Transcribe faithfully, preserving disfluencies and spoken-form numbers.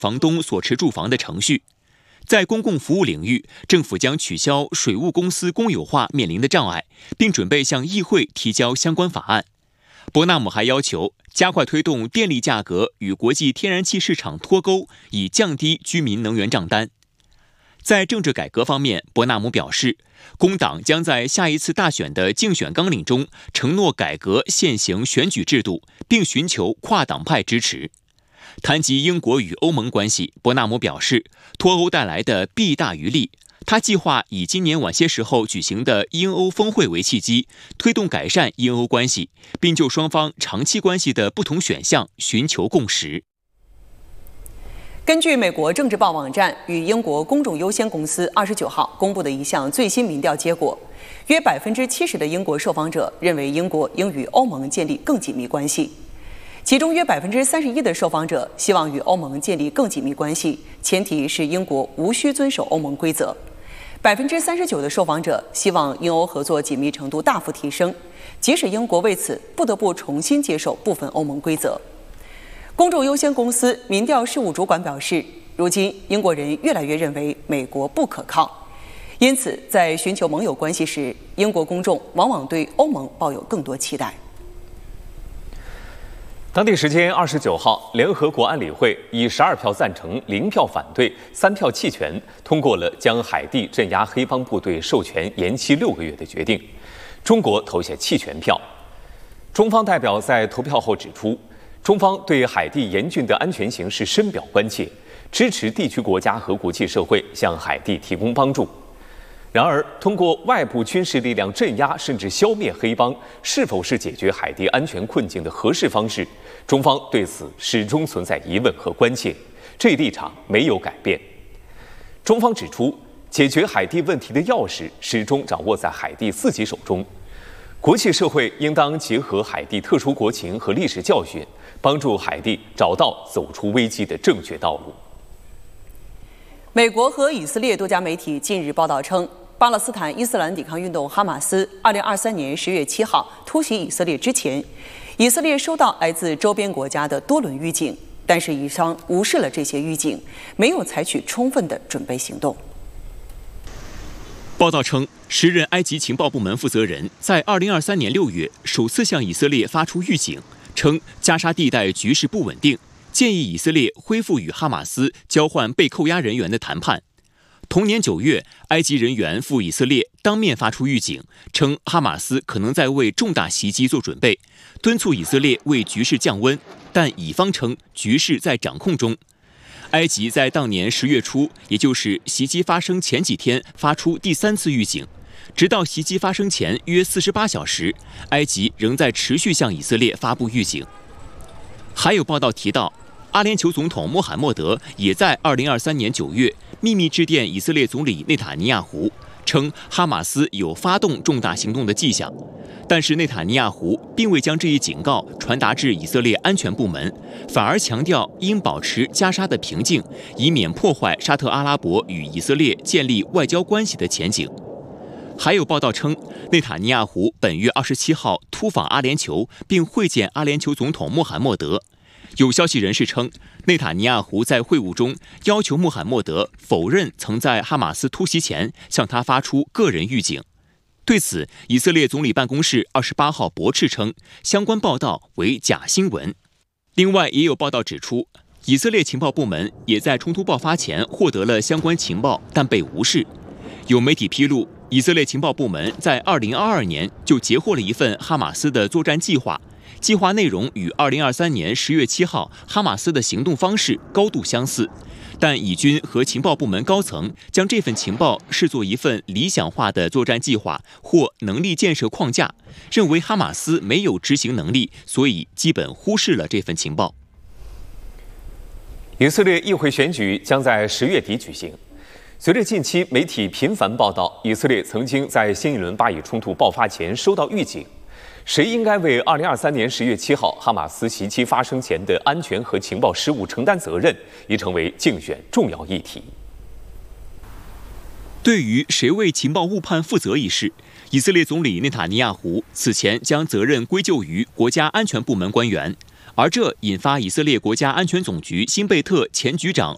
房东所持住房的程序。在公共服务领域，政府将取消水务公司公有化面临的障碍，并准备向议会提交相关法案。伯纳姆还要求加快推动电力价格与国际天然气市场脱钩，以降低居民能源账单。在政治改革方面，伯纳姆表示，工党将在下一次大选的竞选纲领中承诺改革现行选举制度，并寻求跨党派支持。谈及英国与欧盟关系，伯纳姆表示，脱欧带来的弊大于利。他计划以今年晚些时候举行的英欧峰会为契机，推动改善英欧关系，并就双方长期关系的不同选项寻求共识。 根据美国政治报网站与英国公众优先公司二十九号公布的一项最新民调结果，约百分之七十的英国受访者认为英国应与欧盟建立更紧密关系。其中约百分之三十一的受访者希望与欧盟建立更紧密关系，前提是英国无需遵守欧盟规则。百分之三十九的受访者希望英欧合作紧密程度大幅提升，即使英国为此不得不重新接受部分欧盟规则。公众优先公司民调事务主管表示，如今英国人越来越认为美国不可靠，因此在寻求盟友关系时，英国公众往往对欧盟抱有更多期待。 当地时间二十九号，联合国安理会以十二票赞成、零票反对、三票弃权，通过了将海地镇压黑帮部队授权延期六个月的决定。中国投下弃权票。中方代表在投票后指出，中方对海地严峻的安全形势深表关切，支持地区国家和国际社会向海地提供帮助。然而，通过外部军事力量镇压甚至消灭黑帮，是否是解决海地安全困境的合适方式？中方对此始终存在疑问和关切，这一立场没有改变。中方指出，解决海地问题的钥匙始终掌握在海地自己手中。国际社会应当结合海地特殊国情和历史教训，帮助海地找到走出危机的正确道路。 美国和以色列多家媒体近日报道称，巴勒斯坦伊斯兰抵抗运动哈马斯二零二三年十月七号突袭以色列之前，以色列收到来自周边国家的多轮预警，但是以方无视了这些预警，没有采取充分的准备行动。 报道称，时任埃及情报部门负责人在二零二三年六月首次向以色列发出预警，称加沙地带局势不稳定，建议以色列恢复与哈马斯交换被扣押人员的谈判。同年九月，埃及人员赴以色列当面发出预警，称哈马斯可能在为重大袭击做准备，敦促以色列为局势降温，但以方称局势在掌控中。埃及在当年十月初，也就是袭击发生前几天发出第三次预警，直到袭击发生前约四十八小时，埃及仍在持续向以色列发布预警。还有报道提到，阿联酋总统穆罕默德也在二零二三年九月秘密致电以色列总理内塔尼亚胡，称哈马斯有发动重大行动的迹象，但是内塔尼亚胡并未将这一警告传达至以色列安全部门，反而强调应保持加沙的平静，以免破坏沙特阿拉伯与以色列建立外交关系的前景。还有报道称，内塔尼亚胡本月二十七号突访阿联酋，并会见阿联酋总统穆罕默德。有消息人士称，内塔尼亚胡在会晤中要求穆罕默德否认曾在哈马斯突袭前向他发出个人预警。对此，以色列总理办公室二十八号驳斥称，相关报道为假新闻。另外，也有报道指出，以色列情报部门也在冲突爆发前获得了相关情报，但被无视。有媒体披露，以色列情报部门在二零二二年就截获了一份哈马斯的作战计划，计划内容与二零二三年十月七号哈马斯的行动方式高度相似，但以军和情报部门高层将这份情报视作一份理想化的作战计划或能力建设框架，认为哈马斯没有执行能力，所以基本忽视了这份情报。 以色列议会选举将在十月底举行。随着近期媒体频繁报道，以色列曾经在新一轮巴以冲突爆发前收到预警，谁应该为二零二三年十月七号哈马斯袭击发生前的安全和情报失误承担责任，已成为竞选重要议题。 对于谁为情报误判负责一事，以色列总理内塔尼亚胡此前将责任归咎于国家安全部门官员，而这引发以色列国家安全总局辛贝特前局长